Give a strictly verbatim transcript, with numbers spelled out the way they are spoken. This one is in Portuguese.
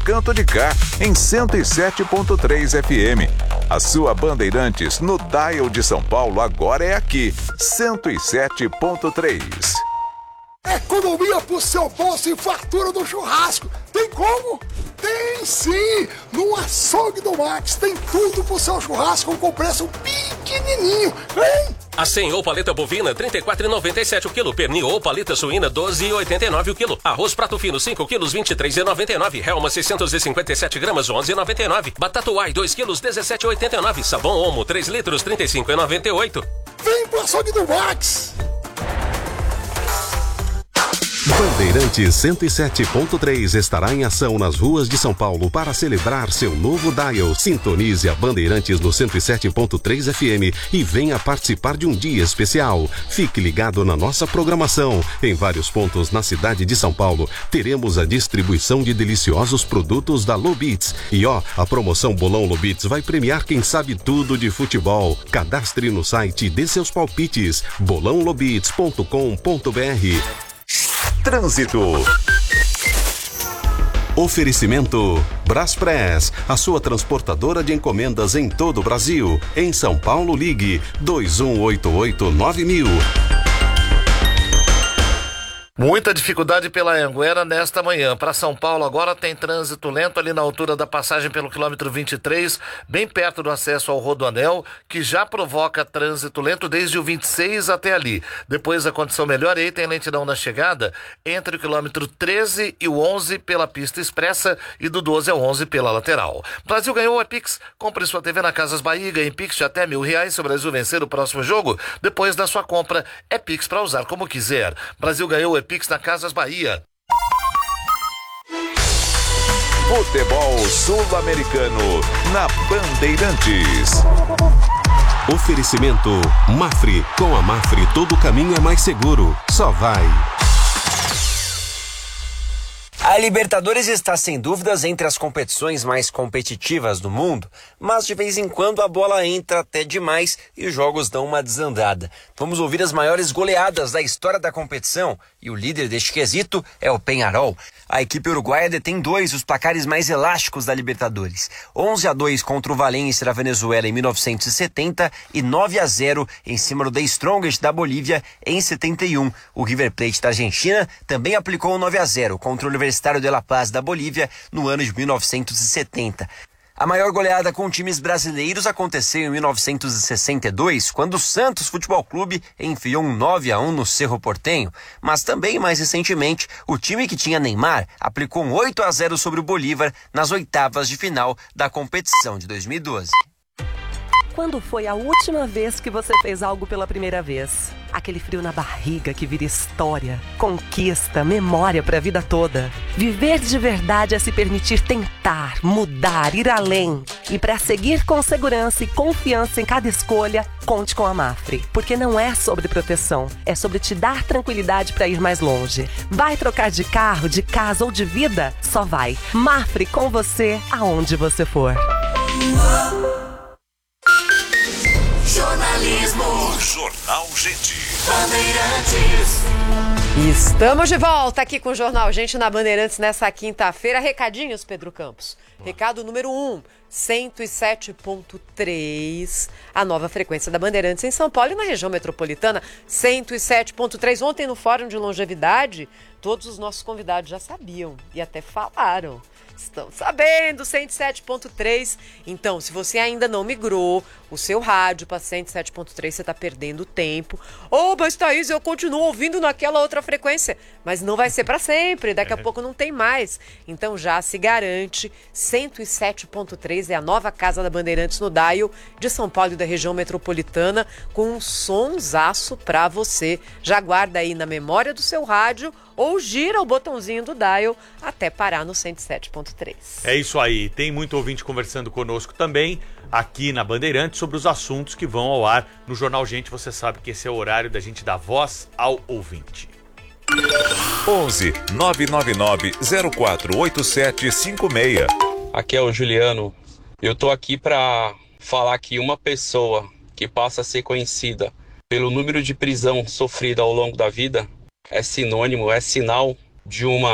canto de cá, em cento e sete ponto três F M. A sua Bandeirantes no dial de São Paulo agora é aqui, cento e sete ponto três. Economia pro seu bolso e fartura do churrasco. Tem como? Tem sim! No Açougue do Max tem tudo pro seu churrasco com preço pequenininho. Vem! Acém ou paleta bovina, trinta e quatro reais e noventa e sete o quilo. Pernil ou paleta suína, doze reais e oitenta e nove o quilo. Arroz prato fino, cinco quilos, vinte e três reais e noventa e nove. Helma, seiscentos e cinquenta e sete gramas, onze reais e noventa e nove. Batata Uai, dois quilos, dezessete reais e oitenta e nove. Sabão Omo, três litros, trinta e cinco reais e noventa e oito. Vem pro Açougue do Max! Bandeirantes cento e sete ponto três estará em ação nas ruas de São Paulo para celebrar seu novo dial. Sintonize a Bandeirantes no cento e sete ponto três F M e venha participar de um dia especial. Fique ligado na nossa programação. Em vários pontos na cidade de São Paulo, teremos a distribuição de deliciosos produtos da Lobits. E ó, a promoção Bolão Lobits vai premiar quem sabe tudo de futebol. Cadastre no site e dê seus palpites. bolão lobits ponto com ponto b r. Trânsito. Oferecimento Braspress, a sua transportadora de encomendas em todo o Brasil. Em São Paulo, ligue dois um oito oito nove mil. Muita dificuldade pela Anhanguera nesta manhã. Para São Paulo agora tem trânsito lento ali na altura da passagem pelo quilômetro vinte e três, bem perto do acesso ao Rodoanel, que já provoca trânsito lento desde o vinte e seis até ali. Depois a condição melhora e aí tem lentidão na chegada entre o quilômetro treze e o onze pela pista expressa e do doze ao onze pela lateral. Brasil ganhou a Pix. Compre sua T V na Casas Bahia e ganhe Pix de até mil reais se o Brasil vencer o próximo jogo. Depois da sua compra, é Pix para usar como quiser. Brasil ganhou a Pix na Casas Bahia. Futebol sul-americano na Bandeirantes. Oferecimento Mafre. Com a Mafre todo caminho é mais seguro. Só vai. A Libertadores está sem dúvidas entre as competições mais competitivas do mundo, mas de vez em quando a bola entra até demais e os jogos dão uma desandada. Vamos ouvir as maiores goleadas da história da competição e o líder deste quesito é o Peñarol. A equipe uruguaia detém dois dos placares mais elásticos da Libertadores. onze a dois contra o Valência da Venezuela em mil novecentos e setenta e nove a zero em cima do The Strongest da Bolívia em setenta e um. O River Plate da Argentina também aplicou um nove a zero contra o Universitário de La Paz da Bolívia no ano de mil novecentos e setenta. A maior goleada com times brasileiros aconteceu em mil novecentos e sessenta e dois, quando o Santos Futebol Clube enfiou um nove a um no Cerro Porteño. Mas também, mais recentemente, o time que tinha Neymar aplicou um oito a zero sobre o Bolívar nas oitavas de final da competição de dois mil e doze. Quando foi a última vez que você fez algo pela primeira vez? Aquele frio na barriga que vira história, conquista, memória para a vida toda. Viver de verdade é se permitir tentar, mudar, ir além. E para seguir com segurança e confiança em cada escolha, conte com a Mafre. Porque não é sobre proteção, é sobre te dar tranquilidade para ir mais longe. Vai trocar de carro, de casa ou de vida? Só vai. Mafre com você, aonde você for. Jornalismo. Jornal Gente. Bandeirantes. Estamos de volta aqui com o Jornal Gente na Bandeirantes nessa quinta-feira. Recadinhos, Pedro Campos. Boa. Recado número um, cento e sete ponto três, a nova frequência da Bandeirantes em São Paulo e na região metropolitana. cento e sete ponto três. Ontem no Fórum de Longevidade, todos os nossos convidados já sabiam e até falaram. Estão sabendo, cento e sete ponto três. Então, se você ainda não migrou o seu rádio para cento e sete ponto três, você está perdendo tempo. Ô, oh, mas Thaís, eu continuo ouvindo naquela outra frequência. Mas não vai ser para sempre, daqui a pouco não tem mais. Então já se garante, cento e sete ponto três é a nova casa da Bandeirantes no dial de São Paulo e da região metropolitana, com um sonsaço para você. Já guarda aí na memória do seu rádio ou gira o botãozinho do dial até parar no cento e sete ponto três. É isso aí, tem muito ouvinte conversando conosco também aqui na Bandeirantes sobre os assuntos que vão ao ar no Jornal Gente. Você sabe que esse é o horário da gente dar voz ao ouvinte. onze nove nove nove zero quatro oito sete cinco seis. Aqui é o Juliano. Eu tô aqui para falar que uma pessoa que passa a ser conhecida pelo número de prisão sofrida ao longo da vida é sinônimo, é sinal de uma